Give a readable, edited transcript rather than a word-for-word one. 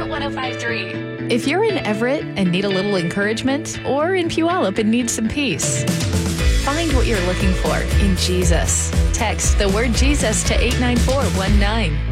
Hot 105.3. If you're in Everett and need a little encouragement, or in Puyallup and need some peace, find what you're looking for in Jesus. Text the word Jesus to 89419.